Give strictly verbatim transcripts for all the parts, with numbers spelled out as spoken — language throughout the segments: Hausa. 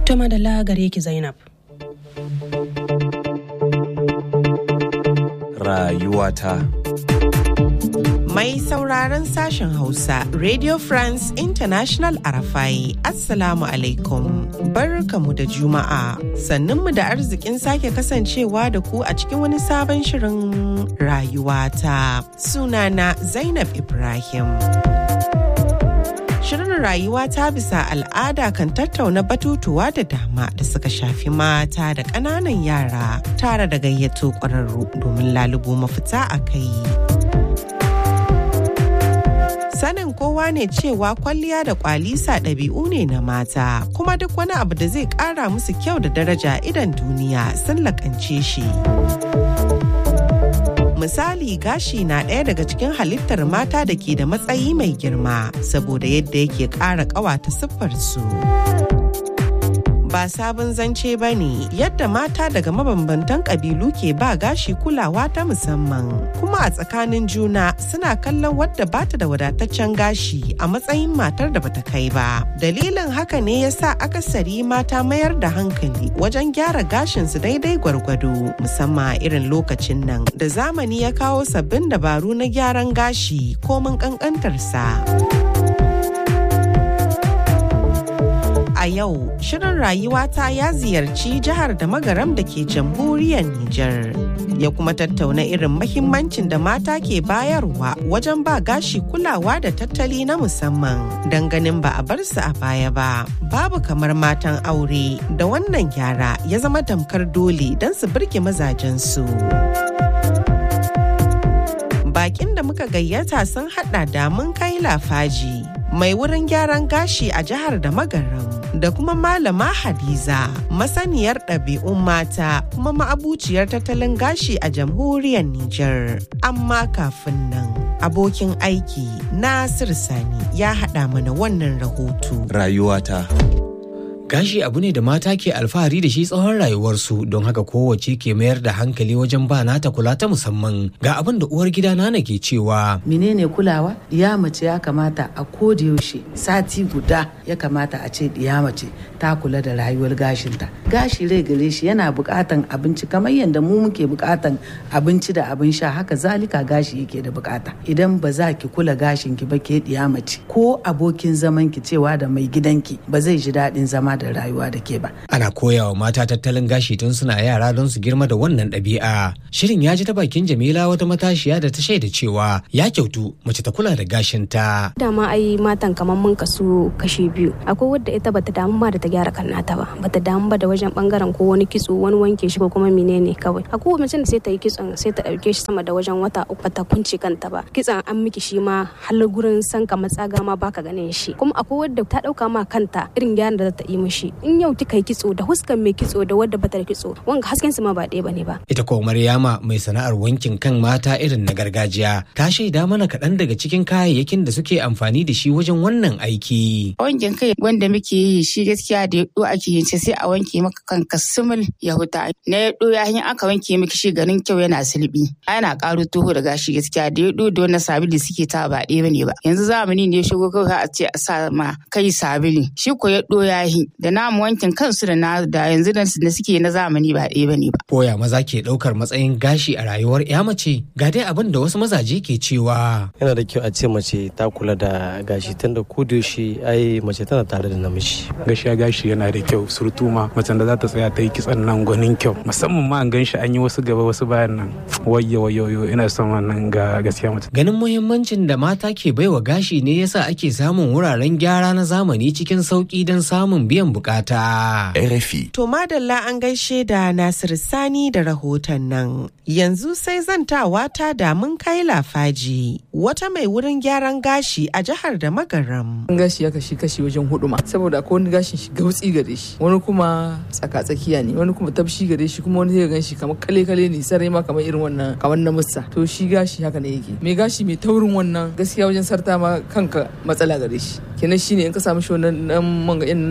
To madalla gare ki Zainab. Rayuwata. Mai sauraron sashen Hausa, Radio France International Arafai, Assalamu alaikum. Barkamu da Juma'a. Sannunmu da arzikin sake kasancewa da ku a cikin wani sabon shirin rayuwata. Sunana Zainab Ibrahim. Shirin rayuwa ta bisa al'ada kan tattauna batutuwa da dama da suka shafi mata da ƙananan yara tare da gayyato ƙwararru domin lalubo mafita a kai. Sanin kowa ne cewa kwalliya da kwalisa ɗabi'u ne na mata, kuma duk wani abu da zai ƙara musu kyau da daraja idan duniya sun laƙance shi. Misali, gashi na ɗaya daga cikin halittar mata da ke da matsayi mai girma saboda yadda yake ƙara ƙawata siffarsu. Ba sabon zance ba ne yadda mata daga mabambantan ƙabilu ke ba gashi kulawa ta musamman, kuma a tsakanin juna suna kallon wadda bata da wadataccen gashi a matsayin matar da bata kai ba. Dalilin haka ne yasa akasari mata mayar da hankali wajen gyara gashinsu daidai gwargwado, musamman irin lokacin nan da zamani ya kawo sabbin dabaru na gyaran gashi komin ƙanƙantarsa. A yau, shirin rayuwata ya ziyarci jihar da Magaram da ke jamhuriyar Nijar. Ya kuma tattauna irin mahimmancin da mata ke bayarwa wajen ba gashi kulawa da tattali na musamman don ganin ba a bar su a baya ba. Babu kamar matan aure da wannan gyara ya zama tamkar dole don su birge mazajensu. Bakin da muka gayyata sun hada da mun kai lafaji, mai wurin gyaran gashi a jihar da Magaram, da kuma Malama Hadiza, masaniyar ɗabi'un mata kuma ma'abuciyar tattalin gashi a jamhuriyar Nijar. Amma kafin nan, abokin aiki Nasir Sani ya haɗa mana wannan rahoto. Rayuwata. Gashi abu ne da mata ke alfahari da shi tsawon rayuwarsu, don haka kowace ke mayar da hankali wajen ba nata kula ta musamman. Ga abin da uwar gida Nana ke cewa. Menene kulawa? Diya mace ya kamata a koda yaushe sati guda ya kamata a ce diya mace ta kula da rayuwar gashinta. Gashi rai gare shi yana bukatan abinci kamar yadda mu muke bukatan abinci da abin sha, haka zalika gashi yake da bukata. Idan ba za ki kula gashin ki ba ke diya mace, ko abokin zaman ki cewa da mai gidanki ba zai ji daɗin zama da rayuwa da ke ba. Ana koyawa mata tattalin gashi tun suna yara don su girma da wannan ɗabi'a. Shirin ya ji ta bakin Jamila, wata matashiya da ta shaida cewa ya kyautu mace ta kula da gashinta. Dama ai matan kamar mun kasu kashi biyu. Akwai wadda ita bata damu ba da ta gyara kannata ba, bata damu ba da wajen bangaren ko wani kitso, wani wanke shi ko kuma menene kawai. Akwai mace da sai ta yi kitson sai ta dauke shi sama da wajen wata uku ta kunce kanta ba. Kitson an miki shi ma har gurin sanka matsaga ma baka ganin shi. Kuma akwai wadda ta dauka ma kanta irin gyaran da za ta yi mishi. In yau kika yi kitso da huskan mai kitso da wadda bata da kitso, wanga hasken su ma ba ɗaya bane ba. Ita ko Maryama, mai sana'ar wankin kan mata irin na gargajiya, ta shaida mana kaɗan daga cikin kayayyakin da suke amfani da shi wajen wannan aiki. Wankin kai wanda muke yi shi gaskiya da yaɗo ake yin sai a wanke maka kanka sumul ya huta. Na yaɗo ya hin aka wanke miki shi garin kyau yana sulbi. Yana ƙaro toho da gashi gaskiya da yaɗo da wannan sabili suke ta ba ɗaya bane ba. Yanzu zamani ne shigo kawai a ce a sa ma kai sabili. Shi ko yaɗo ya hin da namu wankin kansu da na da yanzu da suke na zamani ba ɗaya bane ba. Koya maza ke ɗaukar matsayin gashi a rayuwar ya mace? Ga dai abin da wasu mazaje ke cewa. Yana da kyau a ce mace ta kula da gashi, tunda ko da yaushe ai mace tana tare da namiji. Gaskiya gashi yana da kyau, surtu ma macen da za ta tsaya ta yi kitsan nan gwanin kyau, musamman ma an gan shi an yi wasu gaba wasu bayan nan. Wayyo wayyo ina son wannan ga gaskiya mace. Ganin muhimmancin da mata ke baiwa gashi ne yasa ake samun wuraren gyara na zamani cikin sauki don samun biyan bukata. R F I. To madalla, an gaishe da Nasir Sani da rahoton nan. Yanzu sai zantawa ta da mun kai lafaji, wata mai wurin gyaran gashi a jihar da Magaram. Gashi ya kashi kashi wajen hudu ma, saboda akwai wani gashin shi gautsi gare shi, wani kuma tsaka tsakiya ne, wani kuma tabshi gare shi, kuma wani zai gan shi kamar kale kale ne sarai ma kamar irin wannan kamar na musa. To shi gashi haka ne yake. Mai gashi mai taurin wannan gaskiya wajen sarta ma kanka matsala gare shi. Kenan shine in ka samu shi wannan dan manga na zamani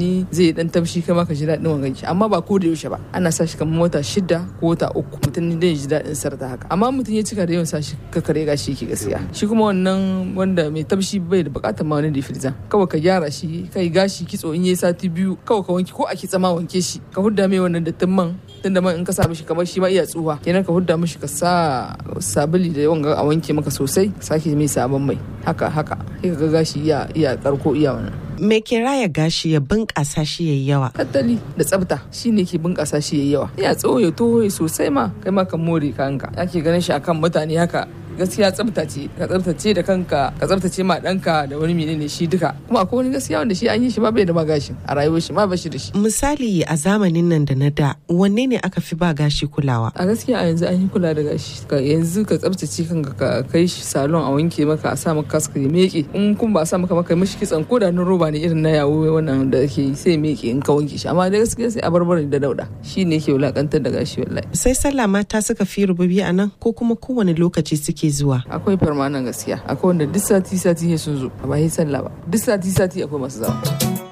watanni zai dan tabshi kai ma ka ji daɗin wangan shi amma ba ko da yaushe ba ana sa shi kamar wata shida ko wata uku mutum ne zai ji daɗin sarta haka amma mutum ya cika da yawan sa shi ka kare gashi yake gaskiya shi kuma wannan wanda mai tabshi bai da bukatar ma wani difriza kawai ka gyara shi kai gashi kitso in yayi sati biyu kawai ka wanke ko a kitsa ma wanke shi ka hudda mai wannan dattin man tunda man in ka sa mishi kamar shi ma iya tsuwa kenan ka hudda mishi ka sa sabuli da yawan a wanke maka sosai sake mai sabon mai haka haka sai ka ga gashi iya iya karko iya wannan me ke raya gashi ya bunƙasa shi yayi yawa tattali da tsafta shine ke bunƙasa shi yayi yawa ya tsoho ya toho sosai ma kai ma kan more kanka ake ganin shi akan mutane haka gaskiya tsafta ce ka tsaftace da kanka ka tsaftace ma danka da wani menene shi duka kuma akwai wani gaskiya wanda shi an yi shi ma bai da magashin a rayuwar shi ma ba shi da shi misali a zamanin nan da na da wanne ne aka fi ba gashi kulawa a gaskiya a yanzu an yi kula da gashi ka yanzu ka tsaftace kanka ka kai shi salon a wanke maka a sa maka kaska ya meke in kun ba sa maka maka mishi kitsan ko da na roba ne irin na yawo wannan da ake yi sai meke in ka wanke shi amma da gaskiya sai a barbare da dauda shine yake wulakantar da gashi wallahi sai sallah mata suka fi rububi a nan ko kuma kowane lokaci suke ke zuwa akwai farmanan gaskiya akwai wanda duk sati sati ne sun zo ba yi sallah ba duk sati sati akwai masu zawa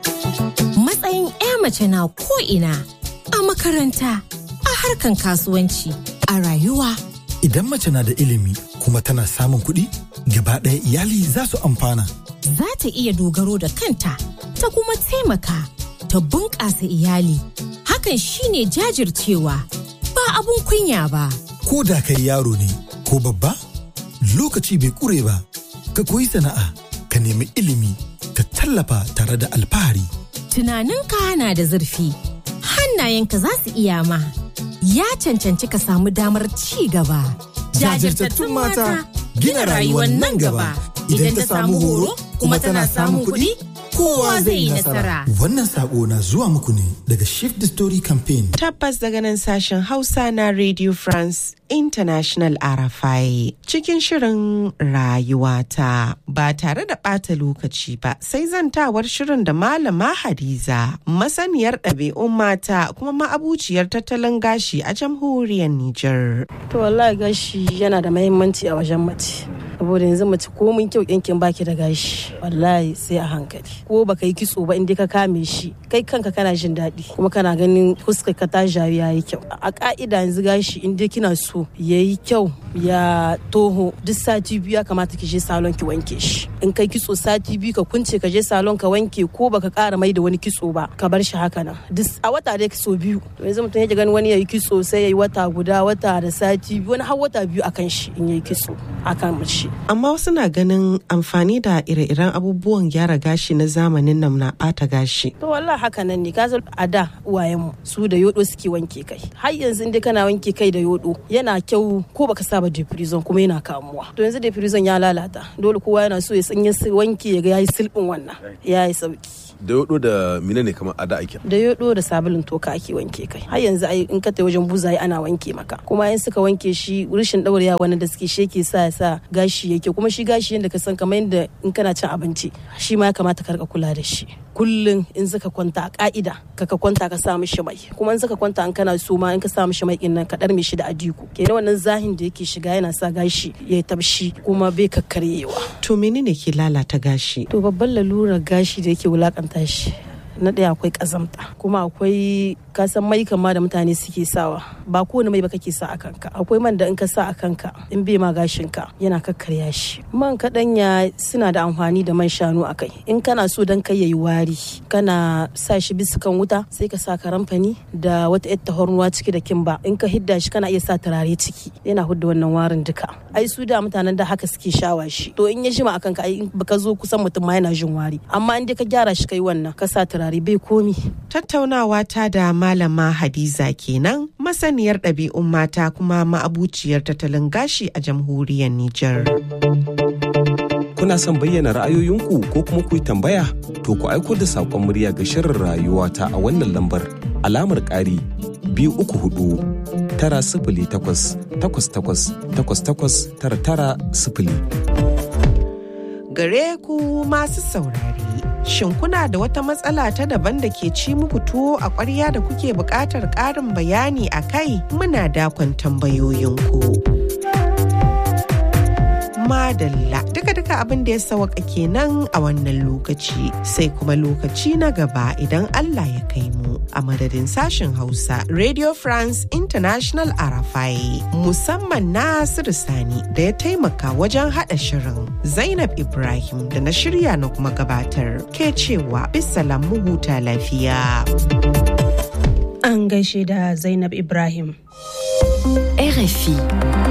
matsayin ƴa mace na ko ina a makaranta a harkan kasuwanci a rayuwa idan mace na da ilimi kuma tana samun kuɗi gaba ɗaya iyali za su amfana za ta iya dogaro da kanta ta kuma taimaka ta bunƙasa iyali hakan shine jajircewa ba abun kunya ba ko da kai yaro ne ko babba lokaci bai kure ba ka koyi sana'a ka nemi ilimi ka tallafa tare da alfahari tunaninka na da zurfi hannayenka za su iya ma ya cancanci ka samu damar ci gaba jajirtattun mata gina rayuwar nan gaba idan ta samu horo kuma tana samun kuɗi kowa zai yi nasara. Wannan sako na zuwa muku ne daga Shift the Story Campaign. Tabbas daga nan sashen Hausa na Radio France International R F I. Cikin shirin rayuwata ba tare da ɓata lokaci ba sai zantawar shirin da Malama Hadiza masaniyar ɗabi'un mata kuma ma'abuciyar tattalin gashi a jamhuriyar Nijar. To wallahi gashi yana da muhimmanci a wajen mace. Saboda yanzu mace ko mun kyau yankin baki da gashi wallahi sai a hankali ko baka yi kitso ba inda ka kame shi kai kanka kana jin daɗi kuma kana ganin fuskar ka ta jari yayi kyau a ka'ida yanzu gashi inda kina so yayi kyau ya toho duk sati biyu ya kamata ki je salon ki wanke shi in kai kitso sati biyu ka kunce ka je salon ka wanke ko baka ƙara mai da wani kitso ba ka bar shi haka nan duk a wata dai kitso biyu to yanzu mutum yake ganin wani yayi kitso sai yayi wata guda wata da sati biyu wani har wata biyu akan shi in yayi kitso akan mace. Amma wasu na ganin amfani da ire-iren abubuwan gyara gashi na zamanin nan na bata gashi. To wallahi haka nan ne kaza a da uwayenmu su da yodo suke wanke kai. Har yanzu inda kana wanke kai da yodo yana kyau ko baka saba deprison kuma yana kamuwa. To yanzu deprison ya lalata. Dole kowa yana so ya sanya wanke ya ga yayi silbin wannan. Yayi sauki. Da yodo da mine ne kamar ada ake da yodo da sabulun toka ake wanke kai har yanzu ai in ka tai wajen buzaye ana wanke maka kuma in suka wanke shi rishin daurewa wani da suke sheke sa sa gashi yake kuma shi gashi yanda ka san kamar yanda in kana cin abinci shi ma ya kamata ka rika kula da shi kullun in zaka kwanta a ka'ida kaka kwanta ka sa mishi mai kuma in zaka kwanta an kana so ma in ka sa mishi mai din nan ka dar mishi da adiko kenan wannan zahin da yake shiga yana sa gashi ya tabshi kuma bai kakkaryewa. To menene ke lalata gashi? To babban lalurar gashi da yake wulakanta shi na ɗaya akwai ƙazamta kuma akwai kasan mai kama da mutane suke sawa ba kowane mai ba kake sa a kanka akwai man da in ka sa a kanka in bai ma gashin ka yana kakkarya shi man kaɗanya suna da amfani da man shanu a kai in kana so dan kai yayi wari kana sa shi bisa kan wuta sai ka sa karamfani da wata yar tahornuwa ciki da kimba in ka hidda shi kana iya sa turare ciki yana hudda wannan warin duka ai su da mutanen da haka suke shawa shi to in ya jima a kanka ai in baka zo kusan mutum ma yana jin wari amma in dai ka gyara shi kai wannan ka sa turare bai komi. Tattaunawa ta da Malama Hadiza kenan masaniyar ɗabi'un mata kuma ma'abuciyar tattalin gashi a jamhuriyar Nijar. Kuna son bayyana ra'ayoyinku ko kuma ku yi tambaya? To ku aiko da saƙon murya ga shirin rayuwata a wannan lambar alamar ƙari biyu uku hudu tara sifili takwas takwas takwas takwas takwas tara tara sifili. Gare ku masu saurare. Shin kuna da wata matsala ta daban da ke ci muku tuwo a ƙwarya da kuke buƙatar ƙarin bayani a kai? Muna dakon tambayoyinku. madalla duka-duka abin da ya sawaka kenan a wannan lokaci sai kuma lokaci na gaba idan Allah ya kai mu a madadin sashen Hausa Radio France International Arafai musamman Nasiru Sani da ya taimaka wajen haɗa shirin Zainab Ibrahim da na shirya na kuma gabatar ke cewa bisalam mu huta lafiya. An gaishe da Zainab Ibrahim. R F I.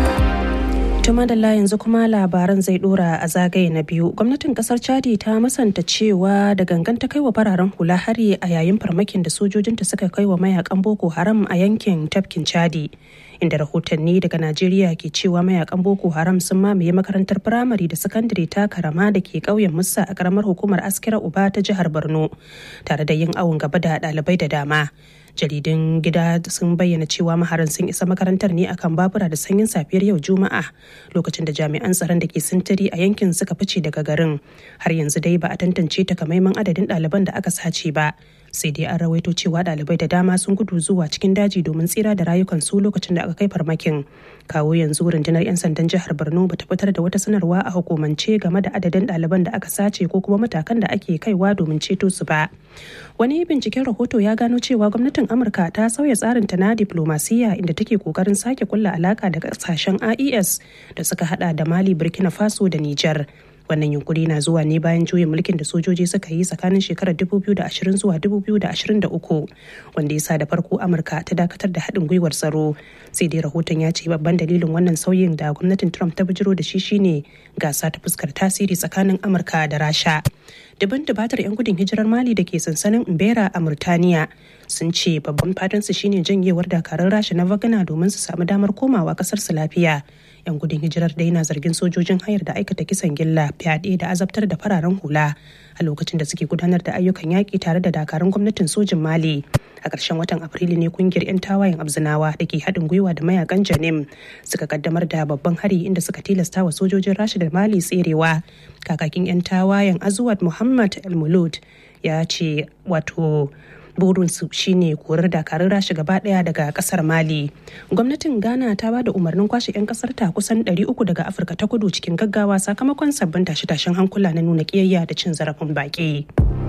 Tuma da yanzu kuma labaran zai dora a zagaye na biyu. Gwamnatin kasar Chadi ta masanta cewa da gangan ta kai wa fararen hula hari a yayin farmakin da sojojinta suka kai wa mayakan Boko Haram a yankin tafkin Chadi. Inda rahotanni daga Najeriya ke cewa mayakan Boko Haram sun mamaye makarantar firamare da sakandare ta Karama da ke ƙauyen Musa a ƙaramar hukumar Askira Uba ta jihar Borno, tare da yin awon gaba da ɗalibai da dama. Jaridun gida sun bayyana cewa maharan sun isa makarantar ne akan babura da sanyin safiyar yau Juma'a lokacin da jami'an tsaron da ke sintiri a yankin suka fice daga garin. Har yanzu dai ba a tantance takamaiman adadin ɗaliban da aka sace ba. Sai dai an rawaito cewa ɗalibai da dama sun gudu zuwa cikin daji domin tsira da rayukansu lokacin da aka kai farmakin. Kawo yanzu rundunar 'yan sandan jihar Borno bata fitar da wata sanarwa a hukumance game da adadin ɗaliban da aka sace ko kuma matakan da ake kaiwa domin ceto su ba. Wani binciken rahoto ya gano cewa gwamnatin Amurka ta sauya tsarinta na diplomasiya inda take kokarin sake kulla alaka da kasashen I E S da suka hada da Mali, Burkina Faso da Nijar. Wannan yunkuri na zuwa ne bayan juyin mulkin da sojoji suka yi tsakanin shekarar dubu biyu da ashirin zuwa dubu biyu da ashirin da uku, wanda ya sa da farko Amurka ta dakatar da haɗin gwiwar tsaro. Sai dai rahoton ya ce babban dalilin wannan sauyin da gwamnatin Trump ta bijiro da shi shine gasa ta fuskar tasiri tsakanin Amurka da Rasha. Daban dubatar 'yan gudun hijirar Mali da ke sansanin Mbera a Murtaniya sun ce babban fatansu shine janyewar dakarun Rasha na Wagner domin su samu damar komawa kasar su lafiya. 'Yan gudun hijirar dai na zargin sojojin hayar da aikata kisan gilla, fyaɗe da azabtar da fararen hula a lokacin da suke gudanar da ayyukan yaƙi tare da dakarun gwamnatin sojin Mali. A ƙarshen watan Afrilu ne kungiyar 'yan tawayen Abzinawa da ke haɗin gwiwa da mayakan Janim suka kaddamar da babban hari inda suka tilasta wa sojojin Rasha da Mali tserewa. Kakakin 'yan tawayen Azuwad Muhammad El-Mulud ya ce wato burinsu shine korar dakarun Rasha gaba daya daga kasar Mali. Gwamnatin Ghana ta ba da umarnin kwashe 'yan kasar ta kusan ɗari uku daga Afirka ta Kudu cikin gaggawa sakamakon sabbin tashe-tashen hankula na nuna kiyayya da cin zarafin baki.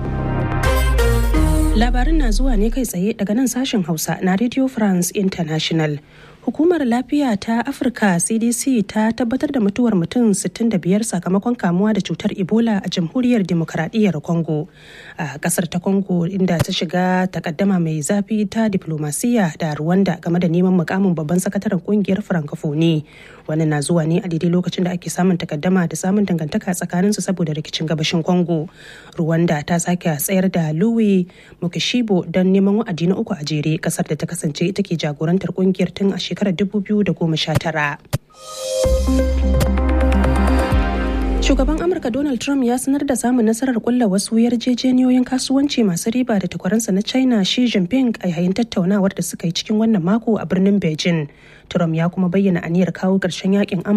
Labarin na zuwa ne kai tsaye daga nan sashen Hausa na Radio France International. Hukumar Lafiya ta Afirka C D C ta tabbatar da mutuwar mutum sittin da biyar sakamakon kamuwa da cutar Ebola a Jamhuriyar Dimokuraɗiyyar Congo. A kasar ta Congo inda ta shiga takaddama mai zafi ta diplomasiya da Rwanda game da neman mukamin babban sakataren kungiyar Francophonie. Wannan na zuwa ne a daidai lokacin da ake samun takaddama da samun dangantaka tsakanin su saboda rikicin gabashin Congo. Rwanda ta sake tsayar da Louis Mukishibo don neman wa'adi na uku a jere, kasar da ta kasance ita ke jagorantar kungiyar tun a shekarar dubu biyu da goma sha tara. Shugaban Amurka Donald Trump ya sanar da samun nasarar kulla wasu yarjejeniyoyin kasuwanci masu riba da takwaransa na China Xi Jinping a yayin tattaunawar da suka yi cikin wannan mako a birnin Beijing. Trump ya kuma bayyana aniyar kawo ƙarshen yakin